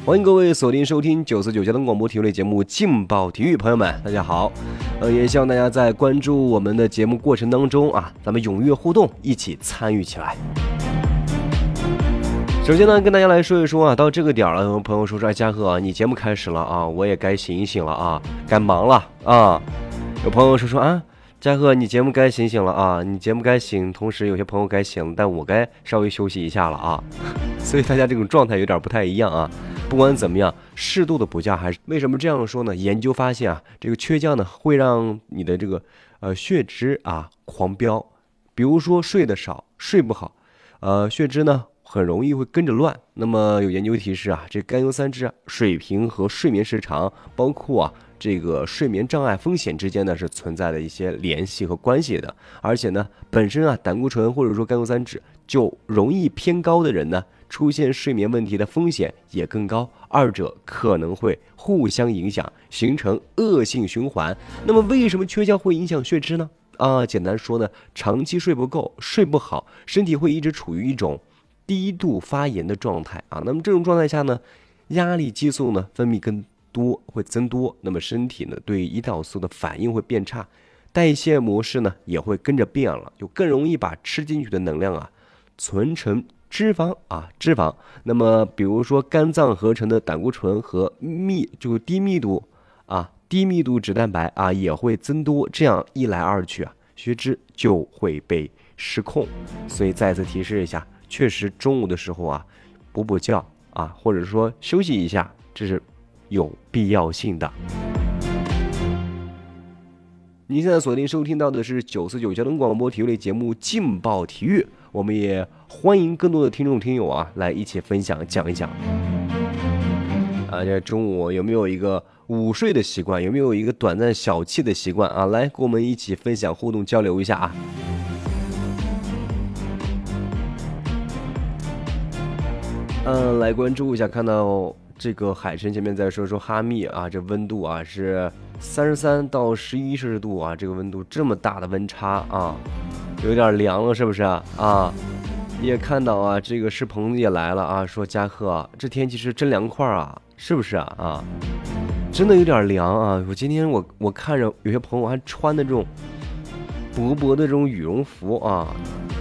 欢迎各位锁定收听949交通广播体育类节目《劲爆体育》，朋友们，大家好。也希望大家在关注我们的节目过程当中咱们踊跃互动，一起参与起来。首先呢，跟大家来说一说到这个点了，有朋友说嘉禾你节目开始了我也该醒一醒了该忙了有朋友说嘉禾你节目该醒醒了你节目该醒，同时有些朋友该醒，但我该稍微休息一下了所以大家这种状态有点不太一样不管怎么样，适度的补觉还是为什么这样说呢？研究发现这个缺觉呢会让你的这个血脂狂飙，比如说睡得少、睡不好，血脂呢很容易会跟着乱。那么有研究提示这甘油三酯水平和睡眠时长，包括这个睡眠障碍风险之间呢是存在的一些联系和关系的。而且呢，本身胆固醇或者说甘油三酯就容易偏高的人呢，出现睡眠问题的风险也更高，二者可能会互相影响，形成恶性循环。那么为什么缺觉会影响血脂呢？简单说呢，长期睡不够、睡不好，身体会一直处于一种低度发炎的状态那么这种状态下呢，压力激素呢分泌更多，会增多，那么身体呢对胰岛素的反应会变差，代谢模式呢也会跟着变了，就更容易把吃进去的能量存成脂肪。那么比如说肝脏合成的胆固醇和低密度脂蛋白也会增多，这样一来二去血脂就会被失控。所以再次提示一下，确实中午的时候补觉或者说休息一下，这是有必要性的。您现在锁定收听到的是949交通广播体育类节目《劲爆体育》，我们也欢迎更多的听众听友来一起分享讲一讲这中午有没有一个午睡的习惯，有没有一个短暂小憩的习惯来跟我们一起分享互动交流一下来关注一下，看到这个海参前面在说哈密这温度是33到11摄氏度这个温度这么大的温差有点凉了，是不是也看到这个世鹏也来了说嘉禾这天气是真凉快是不是真的有点凉我今天我看着有些朋友还穿的这种薄薄的这种羽绒服